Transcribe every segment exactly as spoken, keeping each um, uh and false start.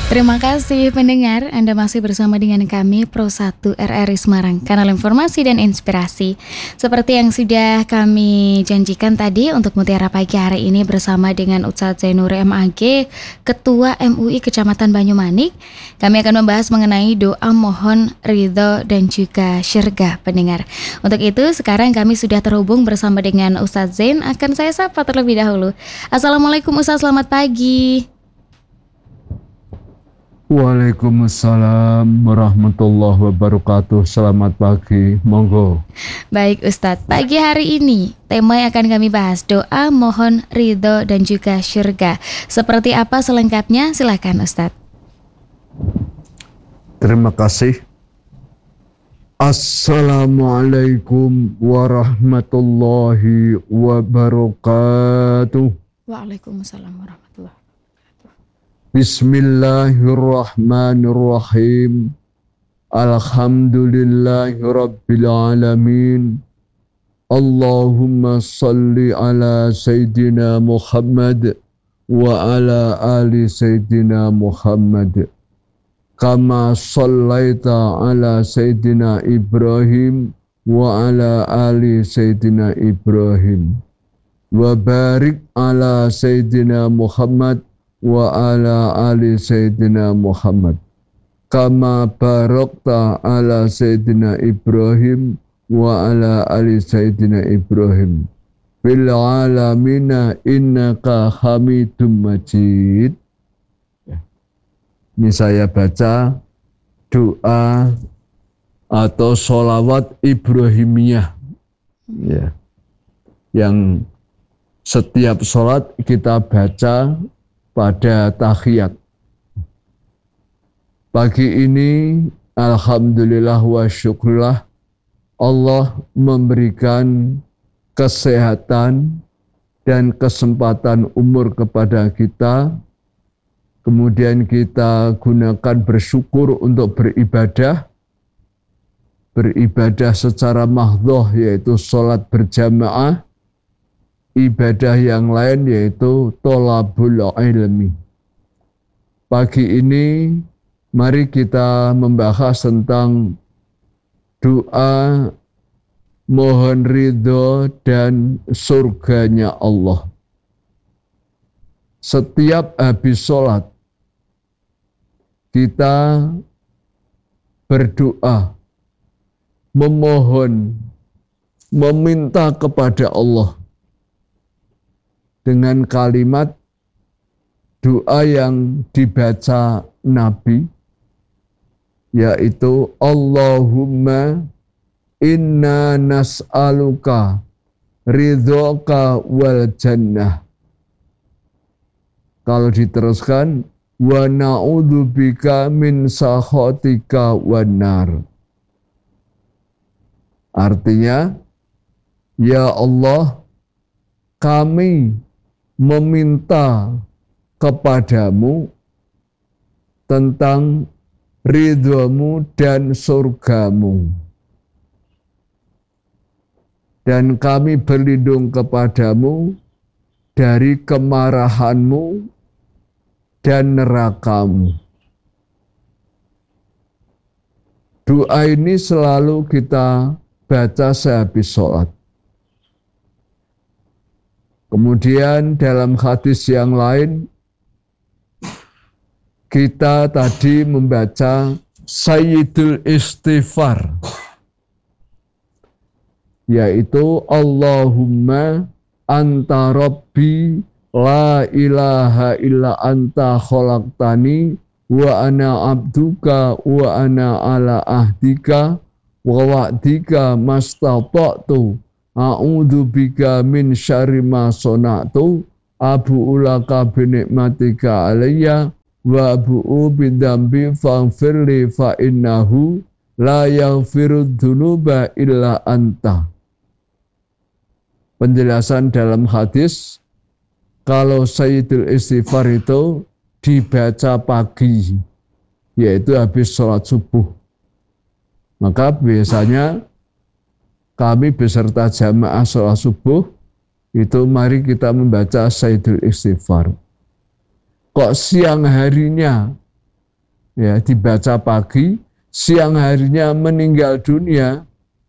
Terima kasih pendengar, Anda masih bersama dengan kami Pro satu R R I Semarang, kanal informasi dan inspirasi. Seperti yang sudah kami janjikan tadi untuk Mutiara Pagi hari ini bersama dengan Ustadz Zainur M A G, Ketua M U I Kecamatan Banyumanik. Kami akan membahas mengenai doa mohon ridho dan juga syurga pendengar. Untuk itu sekarang kami sudah terhubung bersama dengan Ustadz Zain. Akan saya sapa terlebih dahulu. Assalamualaikum Ustadz, selamat pagi. Waalaikumsalam warahmatullahi wabarakatuh. Selamat pagi, monggo. Baik Ustadz, pagi hari ini tema yang akan kami bahas doa mohon ridho dan juga syurga. Seperti apa selengkapnya? Silakan Ustadz. Terima kasih. Assalamualaikum warahmatullahi wabarakatuh. Waalaikumsalam warahmatullahi wabarakatuh. Bismillahirrahmanirrahim. Alhamdulillahi rabbil alamin. Allahumma salli ala Sayyidina Muhammad wa ala ali Sayyidina Muhammad. Kama sallaita ala Sayyidina Ibrahim wa ala ali Sayyidina Ibrahim. Wa barik ala Sayyidina Muhammad wa ala ali Sayyidina Muhammad. Kama barakta ala Sayyidina Ibrahim wa ala ali Sayyidina Ibrahim fil alamina innaka hamidum majid. Ini saya baca doa atau sholawat Ibrahimiyah ya, yang setiap sholat kita baca pada tahiyat. Pagi ini alhamdulillah wa syukurillah Allah memberikan kesehatan dan kesempatan umur kepada kita. Kemudian kita gunakan bersyukur untuk beribadah. Beribadah secara mahdhoh yaitu sholat berjamaah. Ibadah yang lain yaitu tolabul ilmi. Pagi ini mari kita membahas tentang doa mohon ridho dan surganya Allah. Setiap habis sholat kita berdoa, memohon, meminta kepada Allah dengan kalimat doa yang dibaca Nabi, yaitu Allahumma inna nas'aluka ridhoka wal jannah. Kalau diteruskan, wa na'udzubika min sakhatika wan nar. Artinya, ya Allah, kami meminta kepadamu tentang ridhomu dan surgamu. Dan kami berlindung kepadamu dari kemarahanmu dan nerakamu. Doa ini selalu kita baca sehabis sholat. Kemudian dalam hadis yang lain, kita tadi membaca Sayyidul Istighfar, yaitu Allahumma anta rabbi la ilaha illa anta khalaqtani wa ana abduka wa ana ala ahdika wa wa'dika mastata'tu a'udzu bika min syarri ma sana'tu abu'u laka bi ni'matika alayya wa abu'u bi dzambi faghfirli fa innahu la yaghfiru dzunuba illa anta. Penjelasan dalam hadis, kalau Sayyidul Istighfar itu dibaca pagi, yaitu habis sholat subuh. Maka biasanya kami beserta jamaah sholat subuh, itu mari kita membaca Sayyidul Istighfar. Kok siang harinya ya dibaca pagi, siang harinya meninggal dunia,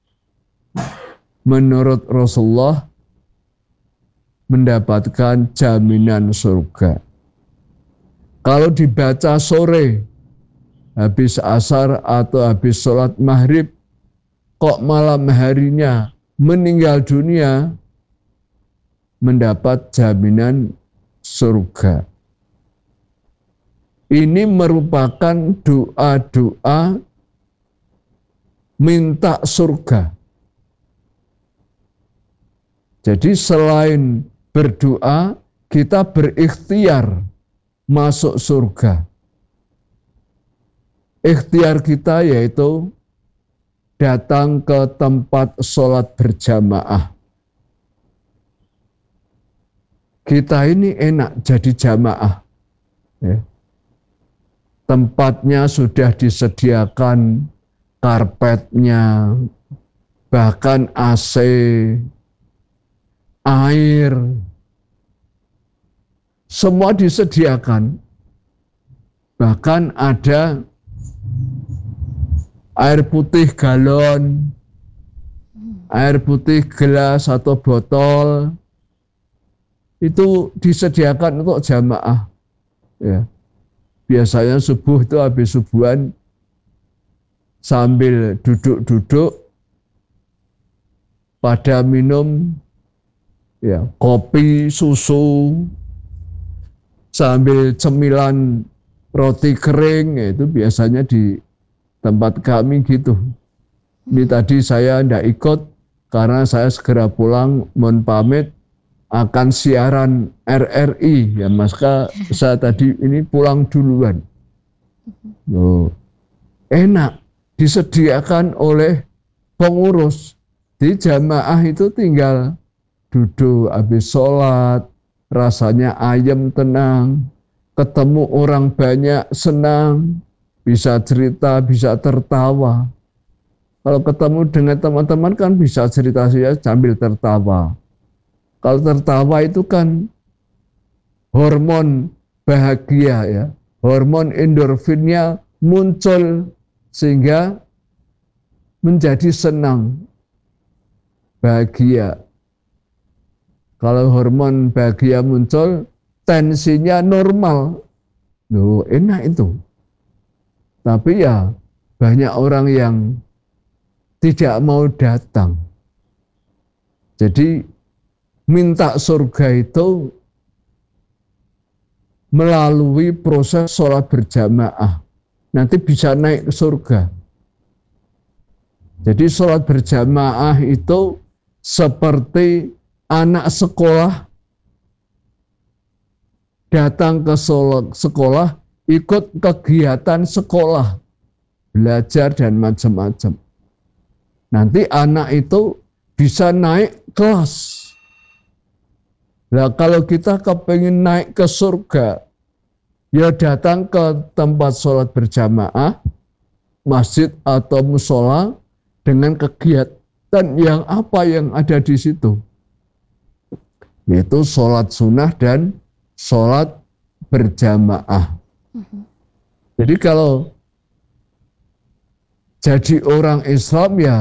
menurut Rasulullah mendapatkan jaminan surga. Kalau dibaca sore, habis asar atau habis sholat maghrib, kok malam harinya meninggal dunia, mendapat jaminan surga. Ini merupakan doa-doa minta surga. Jadi selain berdoa, kita berikhtiar masuk surga. Ikhtiar kita yaitu datang ke tempat sholat berjamaah. Kita ini enak jadi jamaah. Ya. Tempatnya sudah disediakan, karpetnya, bahkan A C, air, semua disediakan. Bahkan ada air putih galon, air putih gelas atau botol, itu disediakan untuk jamaah. Ya. Biasanya subuh itu habis subuhan sambil duduk-duduk pada minum ya kopi, susu, sambil cemilan roti kering, ya, itu biasanya di tempat kami gitu. Ini tadi saya tidak ikut karena saya segera pulang, mohon pamit, akan siaran R R I, ya maka saya tadi ini pulang duluan. Loh, enak, disediakan oleh pengurus. Di jamaah itu tinggal duduk habis sholat, rasanya ayem tenang, ketemu orang banyak senang, bisa cerita, bisa tertawa. Kalau ketemu dengan teman-teman kan bisa cerita saja sambil tertawa. Kalau tertawa itu kan hormon bahagia ya, hormon endorfinnya muncul sehingga menjadi senang, bahagia. Kalau hormon bahagia muncul, tensinya normal. Loh, enak itu. Tapi ya banyak orang yang tidak mau datang. Jadi minta surga itu melalui proses sholat berjamaah. Nanti bisa naik ke surga. Jadi sholat berjamaah itu seperti anak sekolah datang ke sekolah, ikut kegiatan sekolah, belajar dan macam-macam. Nanti anak itu bisa naik kelas. Nah, kalau kita kepingin naik ke surga, ya datang ke tempat sholat berjamaah, masjid atau musola, dengan kegiatan yang apa yang ada di situ. Yaitu sholat sunnah dan sholat berjamaah. Uh-huh. Jadi kalau jadi orang Islam ya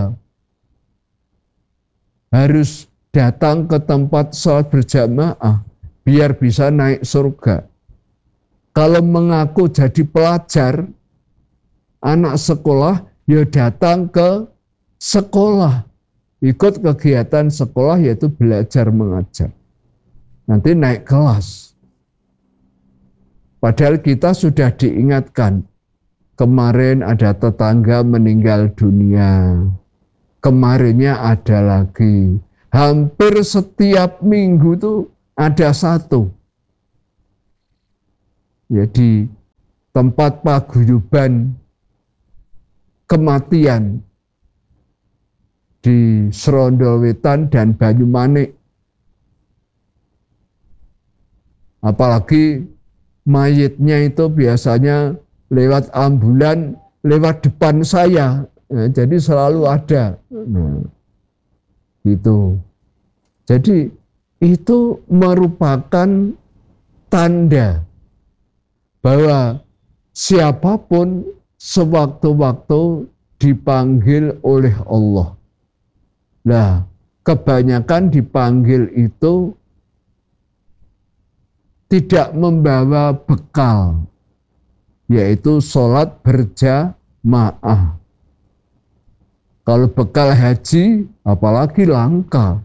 harus datang ke tempat sholat berjamaah biar bisa naik surga. Kalau mengaku jadi pelajar, anak sekolah, ya datang ke sekolah, ikut kegiatan sekolah yaitu belajar mengajar. Nanti naik kelas. Padahal kita sudah diingatkan, kemarin ada tetangga meninggal dunia, kemarinnya ada lagi. Hampir setiap minggu itu ada satu. Ya, di tempat paguyuban kematian di Serondolwetan dan Banyumanik. Apalagi mayitnya itu biasanya lewat ambulan, lewat depan saya. Nah, jadi selalu ada. Nah, gitu. Jadi itu merupakan tanda bahwa siapapun sewaktu-waktu dipanggil oleh Allah. Nah, kebanyakan dipanggil itu tidak membawa bekal, yaitu sholat berjamaah. Kalau bekal haji, apalagi langka.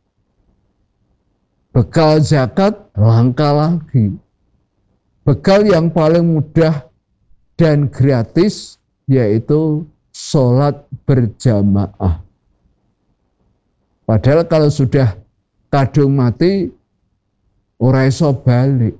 Bekal zakat, langka lagi. Bekal yang paling mudah dan gratis, yaitu sholat berjamaah. Padahal kalau sudah kadung mati, ora iso balik.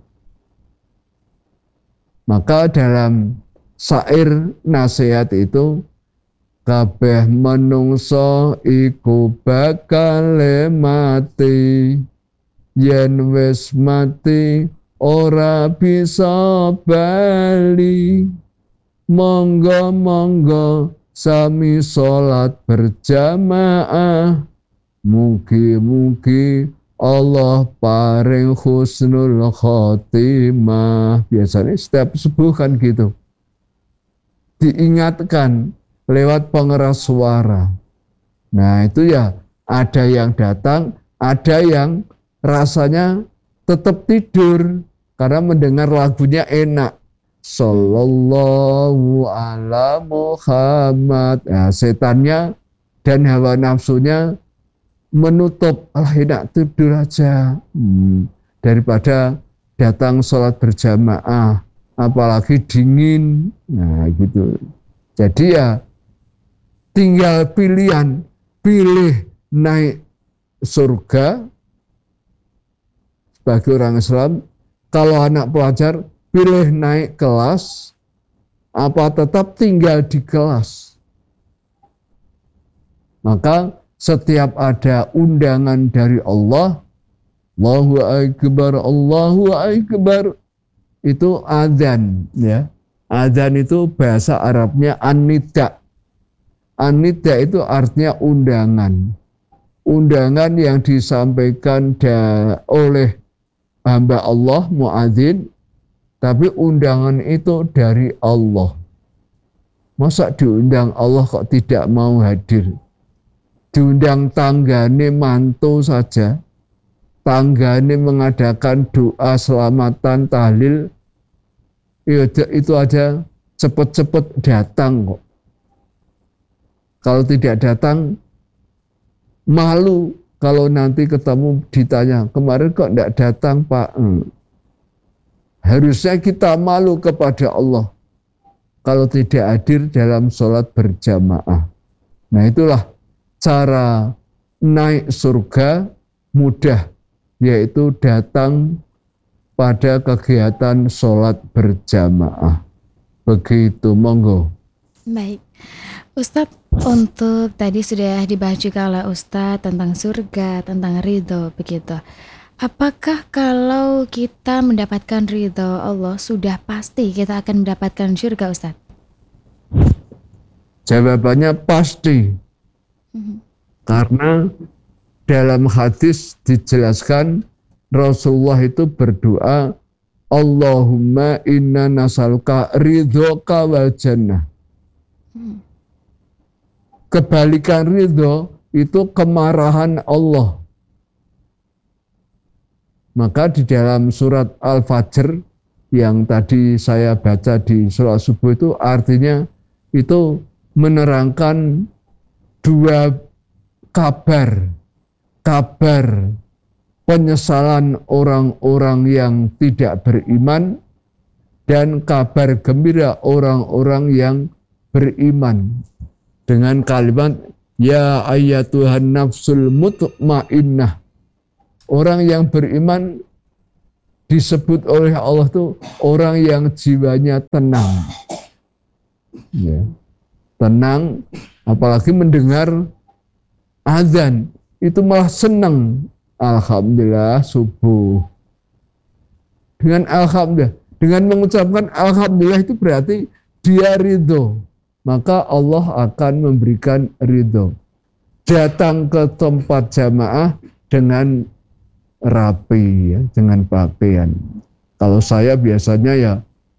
Maka dalam syair nasihat itu, kabeh menungso iku bakal mati, yen wis mati ora bisa bali. Monggo-monggo sami sholat berjamaah, mugi-mugi Allah paring husnul khotimah. Biasanya setiap subuh kan gitu, diingatkan lewat pengeras suara. Nah itu ya, ada yang datang, ada yang rasanya tetap tidur karena mendengar lagunya enak. Sallallahu ala Muhammad. Nah, setannya dan hawa nafsunya menutup, ah enak tidur aja, hmm, daripada datang sholat berjamaah, apalagi dingin. Nah gitu. Jadi ya tinggal pilihan, pilih naik surga sebagai orang Islam. Kalau anak pelajar, pilih naik kelas, apa tetap tinggal di kelas. Maka setiap ada undangan dari Allah, Allahu Akbar, Allahu Akbar, itu adzan, ya. Adzan itu bahasa Arabnya an-nida. An-nida itu artinya undangan. Undangan yang disampaikan oleh hamba Allah, muadzin, tapi undangan itu dari Allah. Masa diundang Allah kok tidak mau hadir? Diundang tanggane mantu saja, tanggane mengadakan doa selamatan tahlil, itu aja cepet-cepet datang kok. Kalau tidak datang, malu kalau nanti ketemu ditanya, kemarin kok tidak datang Pak? Hmm. Harusnya kita malu kepada Allah kalau tidak hadir dalam sholat berjamaah. Nah itulah cara naik surga mudah, yaitu datang pada kegiatan sholat berjamaah. Begitu, monggo. Baik, Ustadz, untuk tadi sudah dibahas juga oleh Ustadz tentang surga, tentang ridho, begitu. Apakah kalau kita mendapatkan ridho Allah, sudah pasti kita akan mendapatkan surga, Ustadz? Jawabannya pasti. Mm-hmm. Karena dalam hadis dijelaskan, Rasulullah itu berdoa, Allahumma inna nasaluka ridhoka wal jannah. Mm-hmm. Kebalikan ridho itu kemarahan Allah. Maka di dalam surat Al-Fajr yang tadi saya baca di sholat subuh itu artinya itu menerangkan dua kabar. Kabar penyesalan orang-orang yang tidak beriman dan kabar gembira orang-orang yang beriman. Dengan kalimat, ya ayyatuhan nafsul mutmainnah. Orang yang beriman disebut oleh Allah itu orang yang jiwanya tenang. Ya. Tenang, apalagi mendengar azan, itu malah senang. Alhamdulillah subuh. Dengan alhamdulillah, dengan mengucapkan alhamdulillah itu berarti dia ridho. Maka Allah akan memberikan ridho. Datang ke tempat jamaah dengan rapi, ya, dengan pakaian. Kalau saya biasanya ya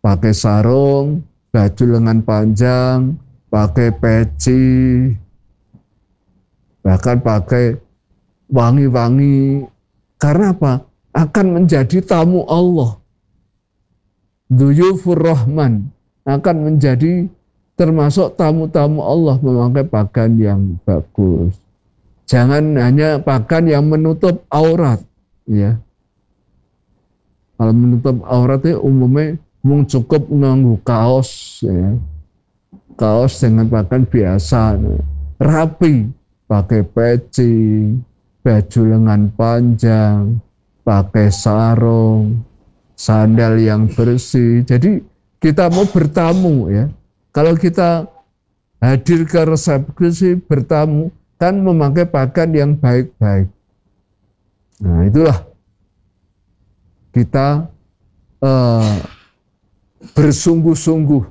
pakai sarung, baju lengan panjang, pakai peci, bahkan pakai wangi-wangi. Karena apa? Akan menjadi tamu Allah. Duyufur Rahman akan menjadi termasuk tamu-tamu Allah memakai pakaian yang bagus. Jangan hanya pakaian yang menutup aurat, ya. Kalau menutup aurat itu umumnya mung cukup nganggu kaos, ya. Kaos dengan pakaian biasa, rapi, pakai peci, baju lengan panjang, pakai sarung, sandal yang bersih. Jadi kita mau bertamu, ya. Kalau kita hadir ke resepsi bertamu, kan memakai pakaian yang baik-baik. Nah, itulah kita uh, bersungguh-sungguh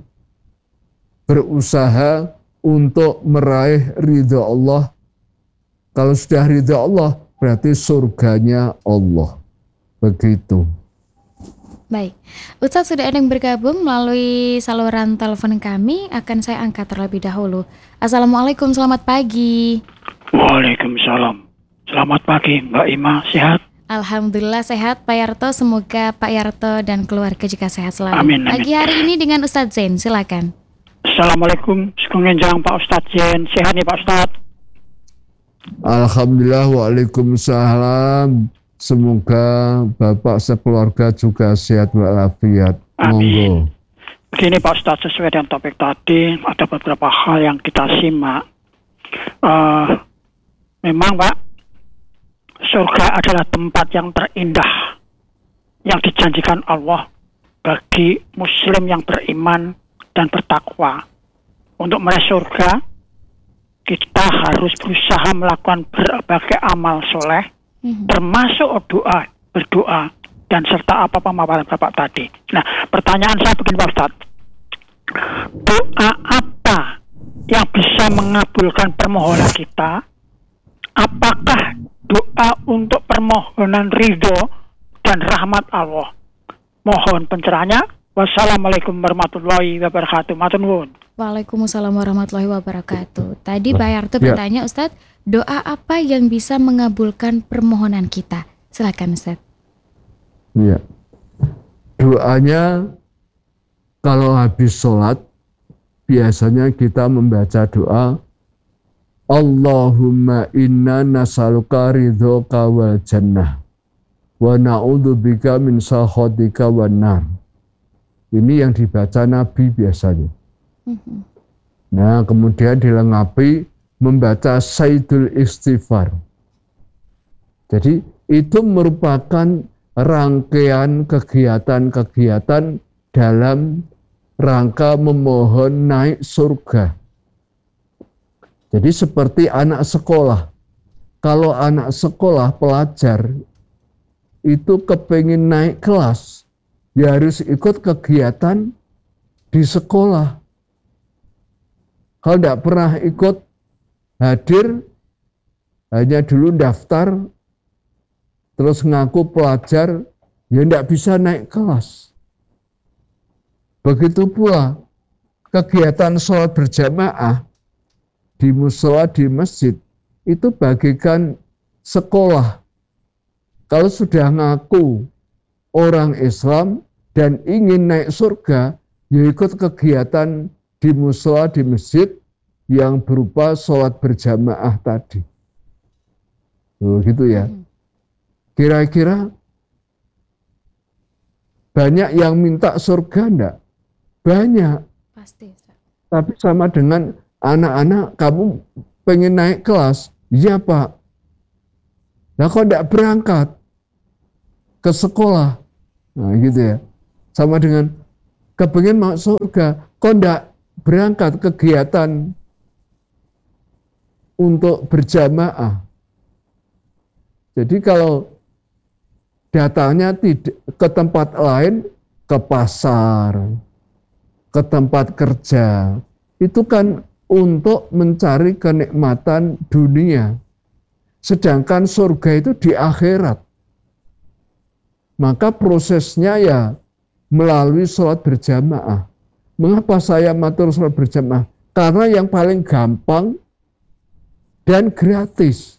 berusaha untuk meraih ridha Allah. Kalau sudah ridha Allah, berarti surganya Allah. Begitu. Baik, Ustadz sudah ada yang bergabung melalui saluran telepon kami, akan saya angkat terlebih dahulu. Assalamualaikum, selamat pagi. Waalaikumsalam. Selamat pagi, Mbak Ima, sehat? Alhamdulillah sehat, Pak Yarto. Semoga Pak Yarto dan keluarga juga sehat selalu. Amin, amin. Pagi hari ini dengan Ustadz Zain, silakan. Assalamualaikum, sekungenjang Pak Ustadz Zain. Sehat nih Pak Ustadz? Alhamdulillah, waalaikumsalam. Semoga Bapak sekeluarga juga sehat walafiat. Amin. Begini Pak Ustadz, sesuai dengan topik tadi, ada beberapa hal yang kita simak. Uh, memang Pak, surga adalah tempat yang terindah yang dijanjikan Allah bagi muslim yang beriman dan bertakwa. Untuk meraih surga, kita harus berusaha melakukan berbagai amal soleh, mm-hmm. termasuk doa, berdoa, dan serta apa pemaparan Bapak tadi. Nah, pertanyaan saya begini Pak Ustadz, doa apa yang bisa mengabulkan permohonan kita? Apakah doa untuk permohonan ridho dan rahmat Allah? Mohon pencerahannya. Wassalamualaikum warahmatullahi wabarakatuh. Matur nuwun. Waalaikumsalam warahmatullahi wabarakatuh. Tadi Pak Yarto ya. bertanya, Ustadz, doa apa yang bisa mengabulkan permohonan kita? Silakan Ustadz. Iya. Doanya kalau habis sholat biasanya kita membaca doa Allahumma inna nas'aluka ridhoka wal jannah wa na'udzubika min sakhatika wan nar. Ini yang dibaca Nabi biasanya. Mm-hmm. Nah, kemudian dilengkapi membaca Sayyidul Istighfar. Jadi itu merupakan rangkaian kegiatan-kegiatan dalam rangka memohon naik surga. Jadi seperti anak sekolah. Kalau anak sekolah pelajar itu kepingin naik kelas, ya harus ikut kegiatan di sekolah. Kalau tidak pernah ikut hadir, hanya dulu daftar, terus ngaku pelajar, ya tidak bisa naik kelas. Begitu pula kegiatan sholat berjamaah di mushola di masjid, itu bagikan sekolah. Kalau sudah ngaku orang Islam dan ingin naik surga, ya ikut kegiatan di mushola di masjid yang berupa sholat berjamaah tadi. Tuh, gitu ya. Kira-kira banyak yang minta surga enggak? Banyak. Pasti. Tapi sama dengan anak-anak, kamu pengen naik kelas? Iya Pak. Nah kok enggak berangkat ke sekolah? Nah gitu ya. Sama dengan kepengen masuk surga, kok enggak berangkat kegiatan untuk berjamaah? Jadi kalau datangnya tidak ke tempat lain, ke pasar, ke tempat kerja, itu kan untuk mencari kenikmatan dunia. Sedangkan surga itu di akhirat. Maka prosesnya ya melalui sholat berjamaah. Mengapa saya matur sholat berjamaah? Karena yang paling gampang dan gratis.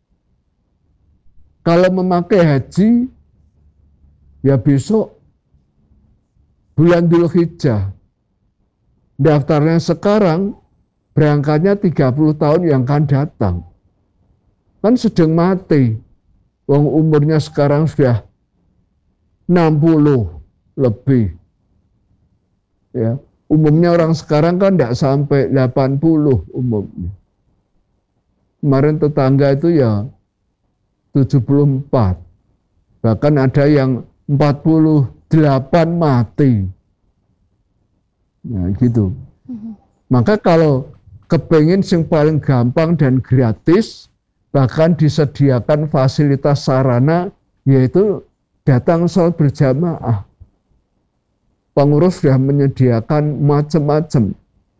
Kalau memakai haji, ya besok bulan Dzulhijjah. Daftarnya sekarang, berangkatnya tiga puluh tahun yang akan datang. Kan sedang mati. Wong umurnya sekarang sudah enam puluh lebih. Ya, umumnya orang sekarang kan tidak sampai delapan puluh umumnya. Kemarin tetangga itu ya tujuh puluh empat. Bahkan ada yang empat puluh delapan mati. Nah gitu. Maka kalau kepengen yang paling gampang dan gratis, bahkan disediakan fasilitas sarana, yaitu datang sholat berjamaah. Pengurus sudah menyediakan macam-macam.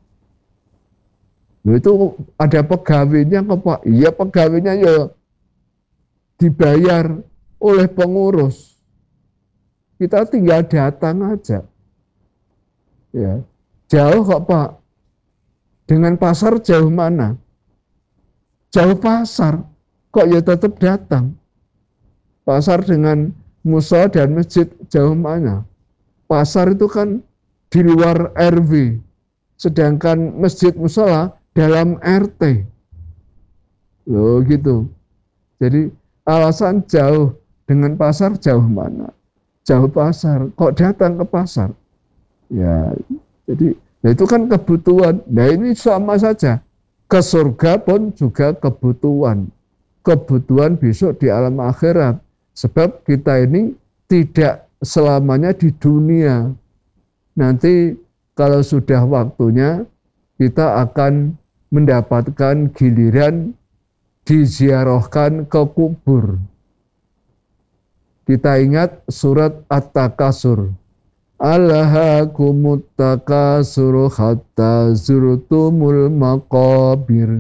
Itu ada pegawainya kok Pak? Iya, pegawainya ya dibayar oleh pengurus. Kita tinggal datang aja. Ya, jauh kok Pak? Dengan pasar jauh mana? Jauh pasar, kok ya tetap datang. Pasar dengan musola dan masjid jauh mana? Pasar itu kan di luar R W, sedangkan masjid musola dalam R T. Loh gitu. Jadi alasan jauh dengan pasar jauh mana? Jauh pasar, kok datang ke pasar? Ya, jadi ya itu kan kebutuhan. Nah ini sama saja. Ke surga pun juga kebutuhan. Kebutuhan besok di alam akhirat. Sebab kita ini tidak selamanya di dunia. Nanti kalau sudah waktunya, kita akan mendapatkan giliran diziarahkan ke kubur. Kita ingat surat At-Takasur. Alhaakumut takasur hatta zurtumul maqabir.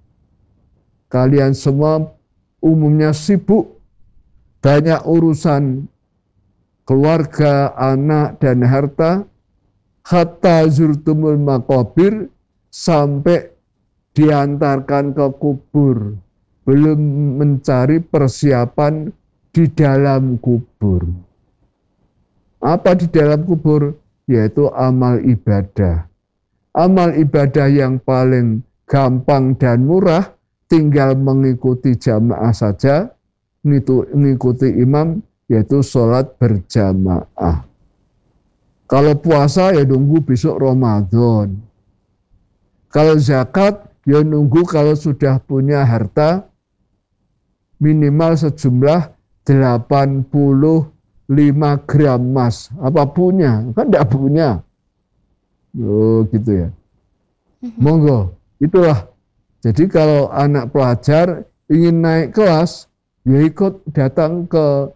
Kalian semua umumnya sibuk, banyak urusan keluarga, anak, dan harta, hatta zurtumul maqabir, sampai diantarkan ke kubur, belum mencari persiapan di dalam kubur. Apa di dalam kubur? Yaitu amal ibadah. Amal ibadah yang paling gampang dan murah, tinggal mengikuti jamaah saja, mengikuti imam, yaitu sholat berjamaah. Kalau puasa ya nunggu besok Ramadan. Kalau zakat ya nunggu kalau sudah punya harta minimal sejumlah delapan puluh lima gram emas. Apa punya? Kan tidak punya. Oh gitu ya. Monggo, itulah. Jadi kalau anak pelajar ingin naik kelas, ya ikut datang ke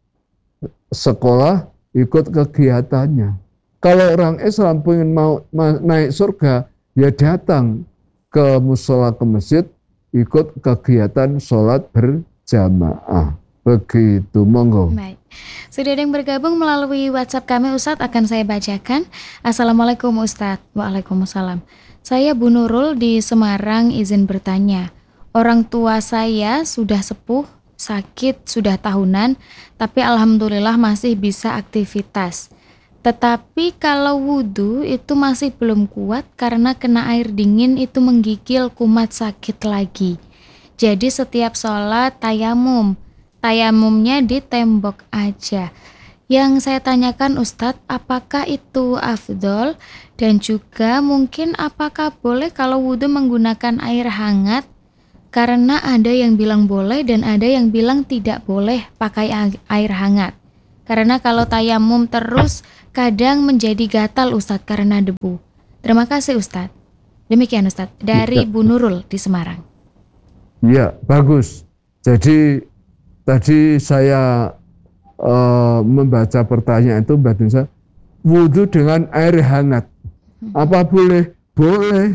sekolah, ikut kegiatannya. Kalau orang Islam ingin mau naik surga, ya datang ke musola, ke masjid, ikut kegiatan sholat berjamaah. Begitu, monggo. Baik. Sudah ada yang bergabung melalui WhatsApp kami, Ustadz, akan saya bacakan. Assalamualaikum Ustadz. Waalaikumsalam. Saya Bu Nurul di Semarang, izin bertanya. Orang tua saya sudah sepuh, sakit sudah tahunan, tapi alhamdulillah masih bisa aktivitas. Tetapi kalau wudhu itu masih belum kuat karena kena air dingin itu menggigil, kumat sakit lagi. Jadi setiap sholat tayamum, tayamumnya di tembok aja. Yang saya tanyakan Ustadz, apakah itu afdol? Dan juga mungkin apakah boleh kalau wudhu menggunakan air hangat? Karena ada yang bilang boleh dan ada yang bilang tidak boleh pakai air hangat. Karena kalau tayamum terus kadang menjadi gatal Ustadz karena debu. Terima kasih Ustadz. Demikian Ustadz dari Bu Nurul di Semarang. Ya, bagus. Jadi tadi saya uh, membaca pertanyaan itu, Mbak Nusa, wudhu dengan air hangat. Apa boleh? Boleh.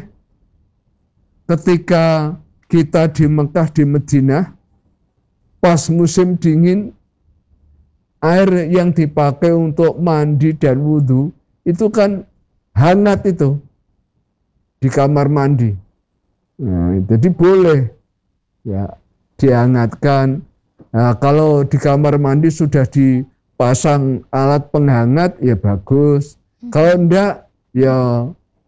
Ketika kita di Mekah, di Madinah, pas musim dingin, air yang dipakai untuk mandi dan wudhu itu kan hangat itu di kamar mandi. Nah, jadi boleh ya dihangatkan. Nah, kalau di kamar mandi sudah dipasang alat penghangat ya bagus. Kalau enggak ya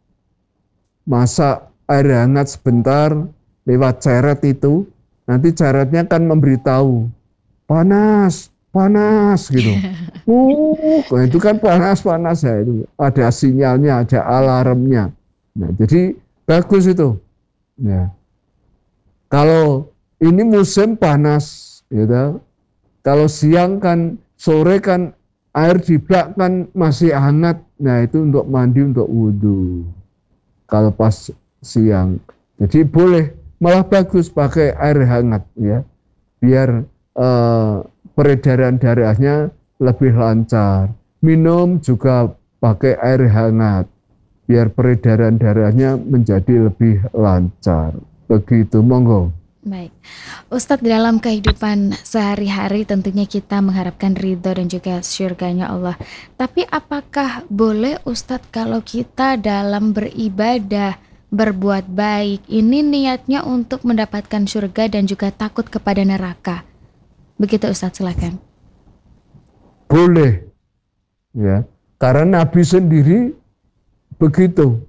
masak air hangat sebentar lewat ceret itu. Nanti ceretnya kan memberitahu panas, panas gitu. Uh, itu kan panas-panas ya itu. Ada sinyalnya, ada alarmnya. Nah, jadi bagus itu. Ya. Kalau ini musim panas, gitu. Kalau siang kan, sore kan air di bak kan masih hangat. Nah, itu untuk mandi, untuk wudhu. Kalau pas siang, jadi boleh, malah bagus pakai air hangat ya, biar eh, peredaran darahnya lebih lancar. Minum juga pakai air hangat, biar peredaran darahnya menjadi lebih lancar. Begitu, monggo. Baik, Ustadz, dalam kehidupan sehari-hari tentunya kita mengharapkan ridho dan juga syurganya Allah. Tapi apakah boleh Ustadz kalau kita dalam beribadah, berbuat baik, ini niatnya untuk mendapatkan surga dan juga takut kepada neraka? Begitu Ustadz, silakan. Boleh, ya, karena Nabi sendiri begitu,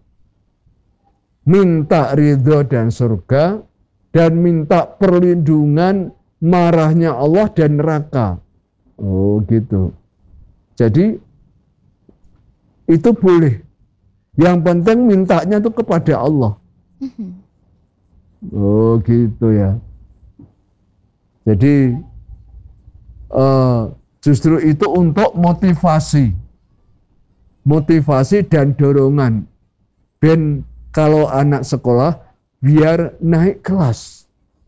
minta ridho dan surga, dan minta perlindungan marahnya Allah dan neraka. Oh gitu. Jadi itu boleh. Yang penting mintanya itu kepada Allah. Oh gitu ya. Jadi uh, justru itu untuk motivasi. Motivasi dan dorongan. Ben kalau anak sekolah biar naik kelas.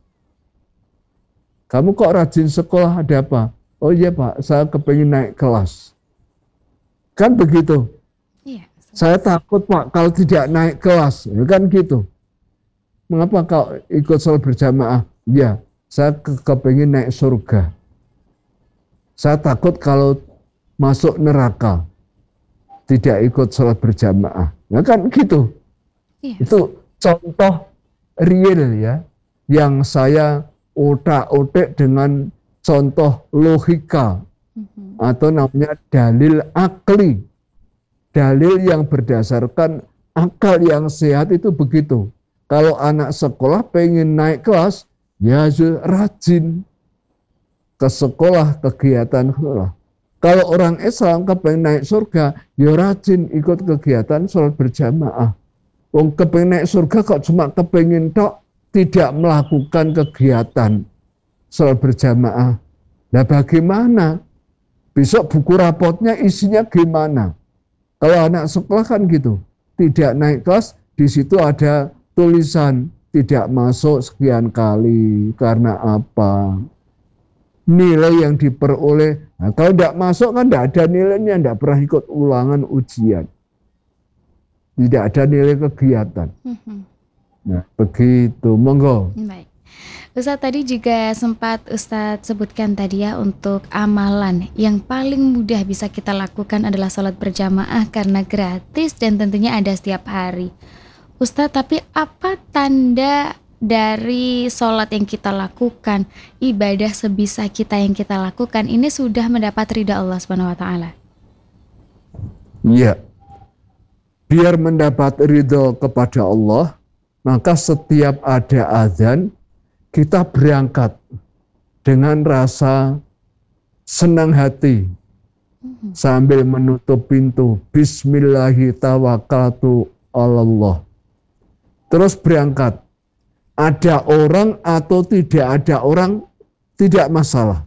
Kamu kok rajin sekolah, ada apa? Oh iya Pak, saya kepingin naik kelas. Kan begitu. Iya. Saya takut Pak kalau tidak naik kelas. Ya kan gitu. Mengapa kau ikut sholat berjamaah? Ya, saya ke kepingin naik surga. Saya takut kalau masuk neraka, tidak ikut sholat berjamaah. Ya kan gitu. Iya. Itu contoh real ya, yang saya otak-otak dengan contoh logika, mm-hmm. atau namanya dalil akli, dalil yang berdasarkan akal yang sehat itu begitu. Kalau anak sekolah pengen naik kelas, ya rajin ke sekolah, kegiatan sekolah. Kalau orang Islam kepengen naik surga, ya rajin ikut kegiatan sholat berjamaah. Wong kepengen naik surga kok cuma kepengen tok, tidak melakukan kegiatan sholat berjamaah. Nah bagaimana? Besok buku rapotnya isinya gimana? Kalau anak sekolah kan gitu, tidak naik kelas, di situ ada tulisan tidak masuk sekian kali, karena apa? Nilai yang diperoleh, nah, kalau tidak masuk kan tidak ada nilainya, tidak pernah ikut ulangan ujian. Tidak ada nilai kegiatan. Mm-hmm. Nah, begitu. Monggo. Baik. Ustadz, tadi juga sempat Ustadz sebutkan tadi ya, untuk amalan yang paling mudah bisa kita lakukan adalah sholat berjamaah karena gratis dan tentunya ada setiap hari. Ustadz, tapi apa tanda dari sholat yang kita lakukan, ibadah sebisa kita yang kita lakukan, ini sudah mendapat ridha Allah subhanahu wa taala? Iya. Biar mendapat ridho kepada Allah, maka setiap ada azan, kita berangkat dengan rasa senang hati, mm-hmm. sambil menutup pintu, Bismillahi tawakkaltu Allah. Terus berangkat. Ada orang atau tidak ada orang, tidak masalah.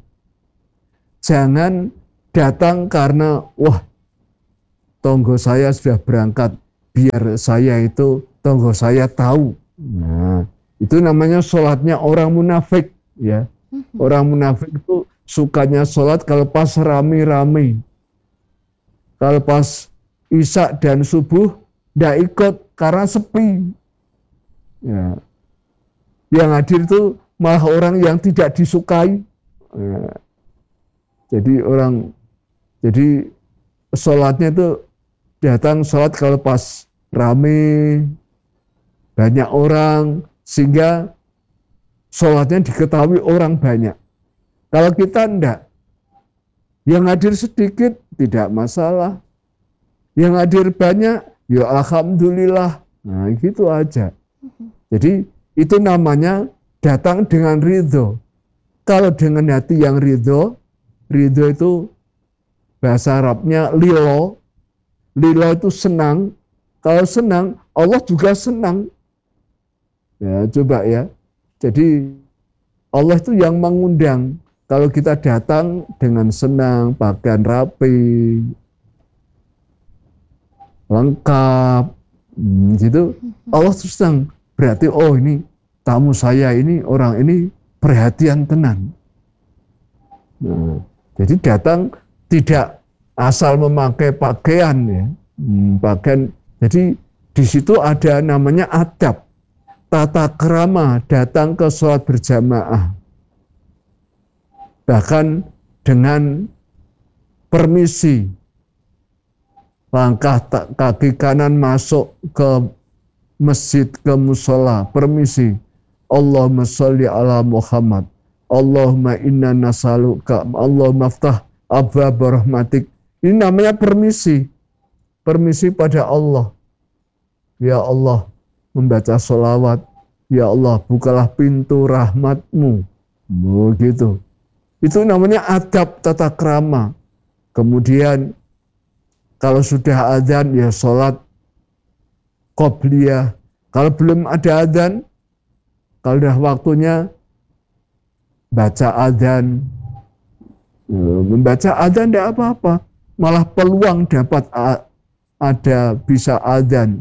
Jangan datang karena, wah, tonggo saya sudah berangkat, biar saya itu, tonggo saya tahu. Nah, itu namanya sholatnya orang munafik, ya. Mm-hmm. Orang munafik itu sukanya sholat kalau pas rame-rame. Kalau pas isya dan subuh, tidak ikut karena sepi. Ya. Yang hadir itu malah orang yang tidak disukai. Ya. Jadi orang, jadi sholatnya itu datang sholat kalau pas rame, banyak orang, sehingga sholatnya diketahui orang banyak. Kalau kita enggak, yang hadir sedikit tidak masalah, yang hadir banyak, ya alhamdulillah. Nah gitu aja. Jadi itu namanya datang dengan ridho. Kalau dengan hati yang ridho, ridho itu bahasa Arabnya lilo. Lilo itu senang. Kalau senang, Allah juga senang. Ya coba ya. Jadi Allah itu yang mengundang. Kalau kita datang dengan senang, pakaian rapi, lengkap, hmm, gitu, Allah tuh senang. Berarti oh ini tamu saya ini, orang ini perhatian tenan. Nah, jadi datang tidak asal memakai pakaian ya, hmm, pakaian. Jadi di situ ada namanya adab, tata krama datang ke sholat berjamaah. Bahkan dengan permisi, langkah kaki kanan masuk ke masjid, ke musola, permisi. Allahumma sholli ala Muhammad. Allahumma inna nasaluka. Allahumma aftah abwab rahmatik. Ini namanya permisi. Permisi pada Allah. Ya Allah, membaca sholawat. Ya Allah, bukalah pintu rahmatmu. Begitu. Itu namanya adab tata krama. Kemudian kalau sudah adzan ya sholat qobliyah. Kalau belum ada adzan, kalau sudah waktunya baca adzan. Membaca adzan tidak apa-apa. Malah peluang dapat ada bisa adzan.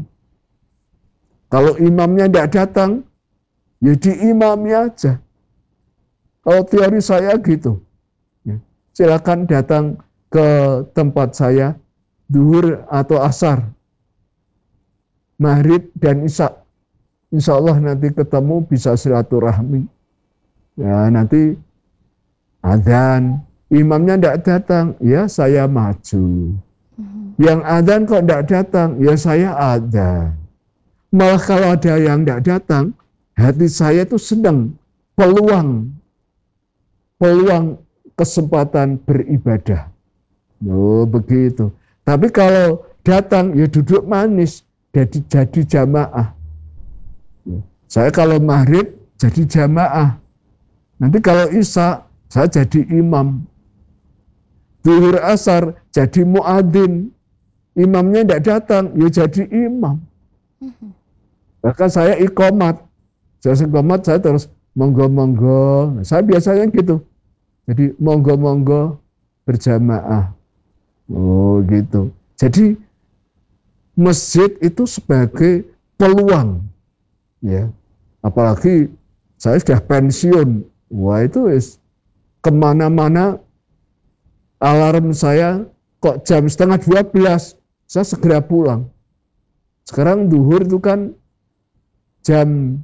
Kalau imamnya tidak datang, ya diimami aja. Kalau teori saya gitu, ya, silakan datang ke tempat saya, duhur atau asar, maghrib dan isya. Insya Allah nanti ketemu bisa silaturahmi. Ya nanti adzan, imamnya tidak datang, ya saya maju. Yang adzan kok tidak datang, ya saya adzan. Malah kalau ada yang tidak datang, hati saya itu senang, peluang. peluang kesempatan beribadah. Oh begitu. Tapi kalau datang ya duduk manis, jadi jadi jamaah. Saya kalau maghrib jadi jamaah. Nanti kalau isya saya jadi imam. Zuhur asar jadi muadzin. Imamnya tidak datang, ya jadi imam. Bahkan saya iqomat. Saya iqomat saya terus monggo-monggo, saya biasanya gitu. Jadi monggo-monggo berjamaah. Oh gitu. Jadi masjid itu sebagai peluang. Ya. Apalagi saya sudah pensiun. Wah itu is, kemana-mana alarm saya kok jam setengah dua belas. Saya segera pulang. Sekarang duhur itu kan jam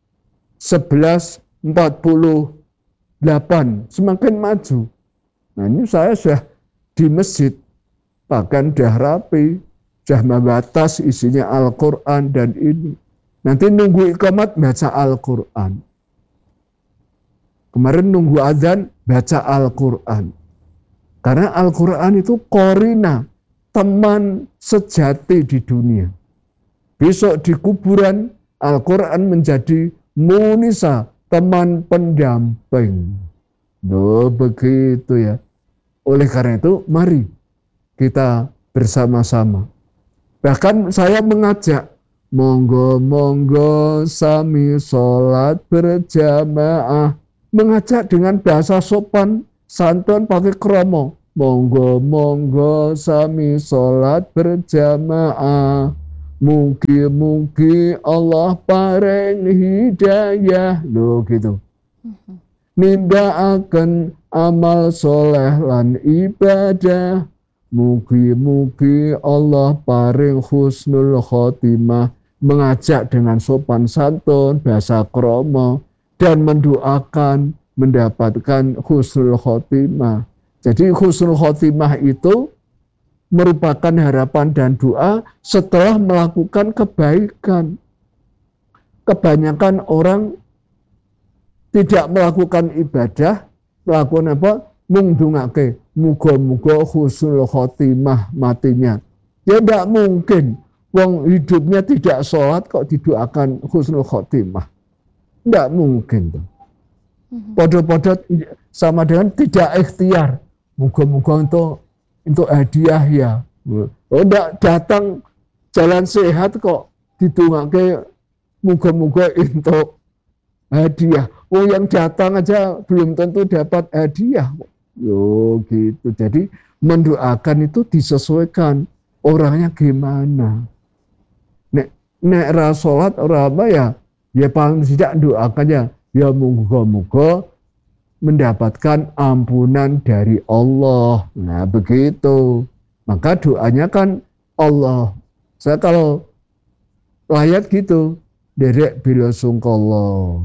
sebelas empat puluh delapan, semakin maju. Nah ini saya sudah di masjid, bahkan sudah rapi, sudah membatas isinya Al-Quran dan ini. Nanti nunggu iqamat baca Al-Quran. Kemarin nunggu adzan baca Al-Quran. Karena Al-Quran itu korina, teman sejati di dunia. Besok di kuburan Al-Quran menjadi munisa, teman pendamping. Oh, begitu ya. Oleh karena itu, mari kita bersama-sama. Bahkan saya mengajak, monggo-monggo sami sholat berjamaah. Mengajak dengan bahasa sopan, santun pakai kromo. Monggo-monggo sami sholat berjamaah. Mugi-mugi Allah paring hidayah. Loh gitu. Nindakaken amal soleh lan ibadah. Mugi-mugi Allah paring husnul khotimah. Mengajak dengan sopan santun, bahasa kromo, dan mendoakan mendapatkan husnul khotimah. Jadi husnul khotimah itu merupakan harapan dan doa setelah melakukan kebaikan. Kebanyakan orang tidak melakukan ibadah, melakukan apa? Mungdungake, muga-muga husnul khotimah matinya. Ya tidak mungkin. Wong hidupnya tidak sholat kok didoakan husnul khotimah. Tidak mungkin. Podo-podo sama dengan tidak ikhtiar. Muga-muga untuk untuk hadiah ya. Oh tidak datang jalan sehat kok didongake muga-muga untuk hadiah. Oh yang datang aja belum tentu dapat hadiah. Yo gitu. Jadi mendoakan itu disesuaikan orangnya gimana. Nek nek ra salat ora apa ya, ya paling tidak doakannya ya moga-moga mendapatkan ampunan dari Allah. Nah, begitu. Maka doanya kan Allah. Saya kalau layat gitu, derek bila sungkolo.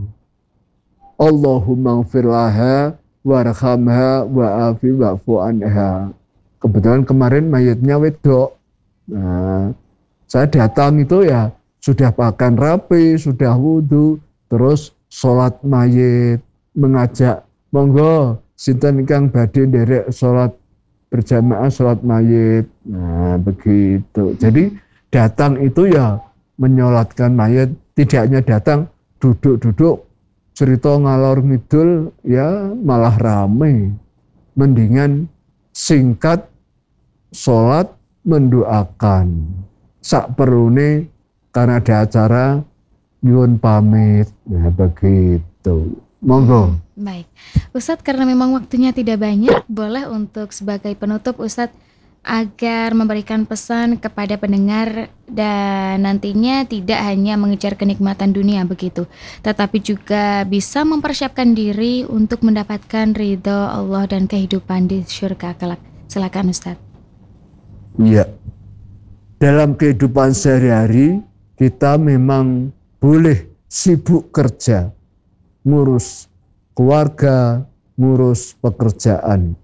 Allahumma gfirlaha warhamha wa'afi wa'fu anha. Kebetulan kemarin mayatnya wedok. Nah, saya datang itu ya sudah pakaian rapi, sudah wudhu, terus sholat mayit, mengajak monggo sinten ingkang badhe nderek sholat berjamaah sholat mayit. Nah begitu. Jadi datang itu ya menyolatkan mayit, tidak hanya datang duduk-duduk cerita ngalor ngidul ya malah rame. Mendingan singkat sholat mendoakan. Sak perlune karena ada acara nyuwun pamit. Nah begitu. Monggo. Baik, Ustadz, karena memang waktunya tidak banyak, boleh untuk sebagai penutup Ustadz agar memberikan pesan kepada pendengar dan nantinya tidak hanya mengejar kenikmatan dunia begitu, tetapi juga bisa mempersiapkan diri untuk mendapatkan ridho Allah dan kehidupan di syurga kelak. Silakan Ustadz. Iya. Dalam kehidupan sehari-hari kita memang boleh sibuk kerja, ngurus keluarga, ngurus pekerjaan.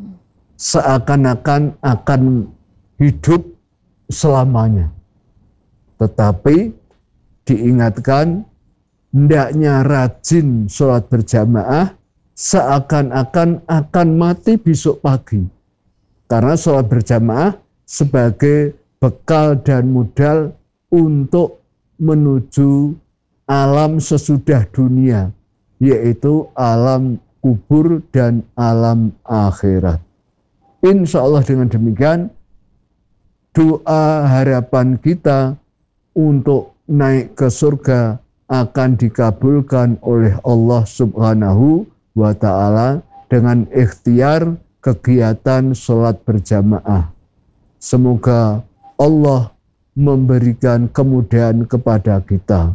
Seakan-akan akan hidup selamanya. Tetapi diingatkan, hendaknya rajin sholat berjamaah, seakan-akan akan mati besok pagi. Karena sholat berjamaah sebagai bekal dan modal untuk menuju alam sesudah dunia, yaitu alam kubur dan alam akhirat. Insya Allah dengan demikian doa harapan kita untuk naik ke surga akan dikabulkan oleh Allah Subhanahu wa Ta'ala dengan ikhtiar kegiatan sholat berjamaah. Semoga Allah memberikan kemudahan kepada kita,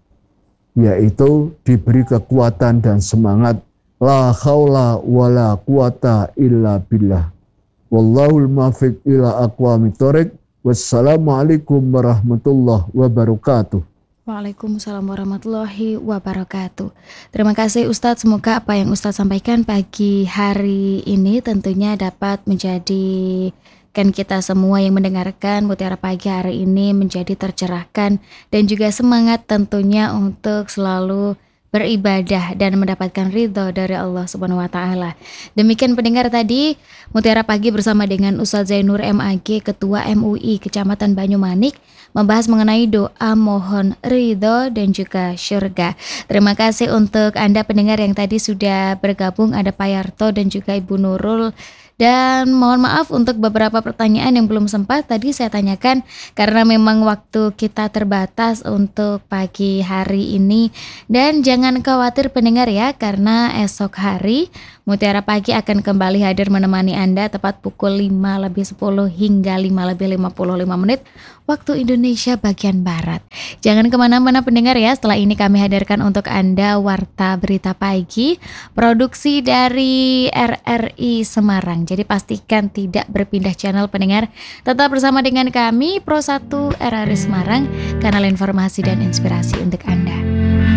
yaitu diberi kekuatan dan semangat. La haula wala quwata illa billah. Wallahul muwaffiq ila aqwamit thoriq. Wassalamualaikum warahmatullahi wabarakatuh. Waalaikumsalam warahmatullahi wabarakatuh. Terima kasih Ustadz, semoga apa yang Ustadz sampaikan pagi hari ini tentunya dapat menjadi kan kita semua yang mendengarkan Mutiara Pagi hari ini menjadi tercerahkan dan juga semangat tentunya untuk selalu beribadah dan mendapatkan ridho dari Allah Subhanahu wa Ta'ala. Demikian pendengar tadi Mutiara Pagi bersama dengan Ustadz Zainur M A G, Ketua M U I Kecamatan Banyumanik, membahas mengenai doa mohon ridho dan juga syurga. Terima kasih untuk Anda pendengar yang tadi sudah bergabung, ada Pak Yarto dan juga Ibu Nurul. Dan mohon maaf untuk beberapa pertanyaan yang belum sempat tadi saya tanyakan karena memang waktu kita terbatas untuk pagi hari ini. Dan jangan khawatir pendengar ya, karena esok hari Mutiara Pagi akan kembali hadir menemani Anda tepat pukul lima lebih sepuluh hingga lima lebih lima puluh lima menit waktu Indonesia bagian Barat. Jangan kemana-mana pendengar ya, setelah ini kami hadirkan untuk Anda Warta Berita Pagi, produksi dari R R I Semarang. Jadi pastikan tidak berpindah channel pendengar, tetap bersama dengan kami Pro satu R R I Semarang, kanal informasi dan inspirasi untuk Anda.